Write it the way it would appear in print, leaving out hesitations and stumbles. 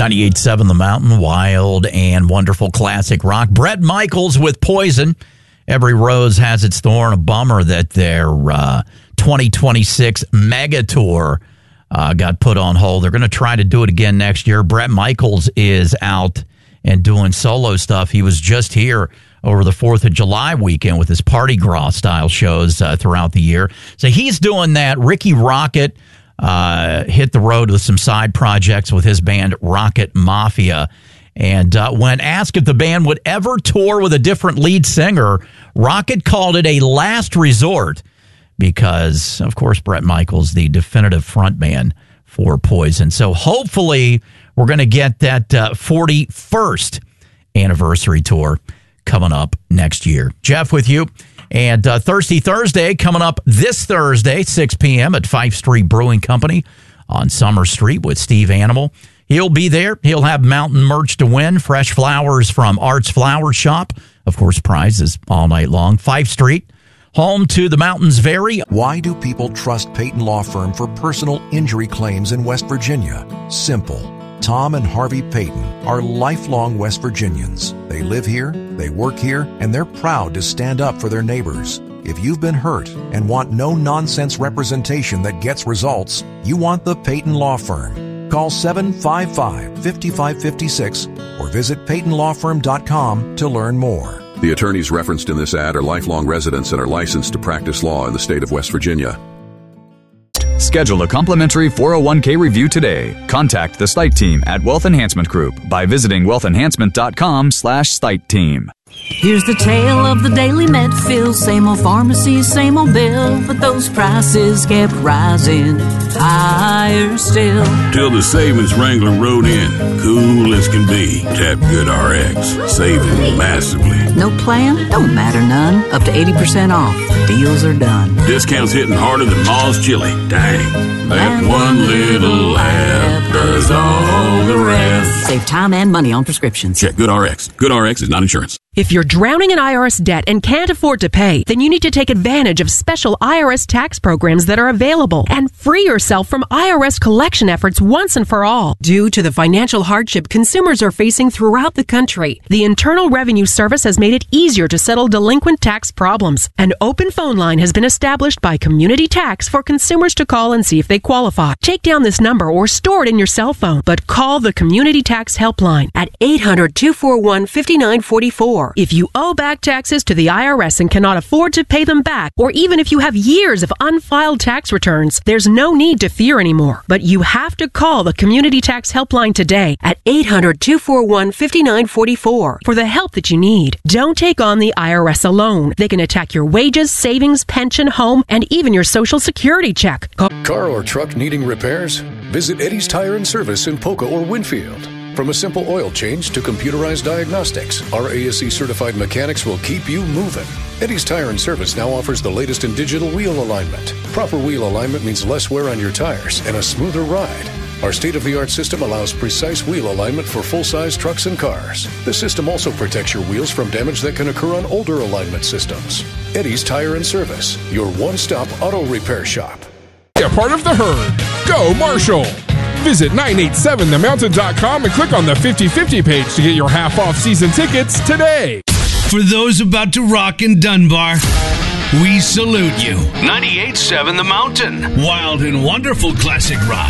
98.7 The Mountain, wild and wonderful classic rock. Bret Michaels with Poison. Every rose has its thorn. A bummer that their 2026 mega tour got put on hold. They're going to try to do it again next year. Bret Michaels is out and doing solo stuff. He was just here over the 4th of July weekend with his Party Gras style shows throughout the year. So he's doing that. Ricky Rocket hit the road with some side projects with his band Rocket Mafia. And when asked if the band would ever tour with a different lead singer, Rocket called it a last resort because, of course, Bret Michaels, the definitive frontman for Poison. So hopefully we're going to get that 41st anniversary tour coming up next year. Jeff with you. And Thirsty Thursday coming up this Thursday, 6 p.m. at Fife Street Brewing Company on Summer Street with Steve Animal. He'll be there. He'll have mountain merch to win, fresh flowers from Art's Flower Shop. Of course, prizes all night long. Fife Street, home to the mountains vary. Why do people trust Peyton Law Firm for personal injury claims in West Virginia? Simple. Tom and Harvey Peyton are lifelong West Virginians. They live here, they work here, and they're proud to stand up for their neighbors. If you've been hurt and want no-nonsense representation that gets results, you want the Peyton Law Firm. Call 755-5556 or visit PeytonLawFirm.com to learn more. The attorneys referenced in this ad are lifelong residents and are licensed to practice law in the state of West Virginia. Schedule a complimentary 401k review today. Contact the Site Team at Wealth Enhancement Group by visiting wealthenhancement.com/Site Team. Here's the tale of the daily Medfield. Same old pharmacy, same old bill, but those prices kept rising higher still. Till the savings Wrangler rode in, cool as can be. Tap GoodRx, saving massively. No plan? Don't matter none. Up to 80% off. Deals are done. Discounts hitting harder than Ma's chili. Dang. That one little app does all the rest. Save time and money on prescriptions. Check GoodRx. GoodRx is not insurance. If you're drowning in IRS debt and can't afford to pay, then you need to take advantage of special IRS tax programs that are available and free yourself from IRS collection efforts once and for all. Due to the financial hardship consumers are facing throughout the country, the Internal Revenue Service has made it easier to settle delinquent tax problems. An open phone line has been established by Community Tax for consumers to call and see if they qualify. Take down this number or store it in your cell phone, but call the Community Tax Helpline at 800-241-5944. If you owe back taxes to the IRS and cannot afford to pay them back, or even if you have years of unfiled tax returns, there's no need to fear anymore. But you have to call the Community Tax Helpline today at 800-241-5944 for the help that you need. Don't take on the IRS alone. They can attack your wages, savings, pension, home, and even your Social Security check. Car or truck needing repairs? Visit Eddie's Tire and Service in Poca or Winfield. From a simple oil change to computerized diagnostics, our ASE-certified mechanics will keep you moving. Eddie's Tire and Service now offers the latest in digital wheel alignment. Proper wheel alignment means less wear on your tires and a smoother ride. Our state-of-the-art system allows precise wheel alignment for full-size trucks and cars. The system also protects your wheels from damage that can occur on older alignment systems. Eddie's Tire and Service, your one-stop auto repair shop. Be a part of the herd. Go Marshall! Visit 987themountain.com and click on the 50/50 page to get your half-off season tickets today. For those about to rock in Dunbar, we salute you. 98.7 The Mountain. Wild and wonderful classic rock.